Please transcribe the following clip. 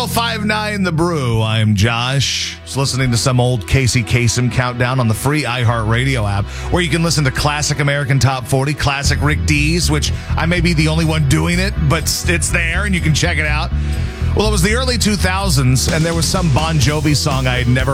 1059 The Brew. I'm Josh. Just listening to some old Casey Kasem countdown on the free iHeartRadio app, where you can listen to classic American Top 40, classic Rick Dees, which I may be the only one doing it, but it's there and you can check it out. Well, it was the early 2000s, and there was some Bon Jovi song I had never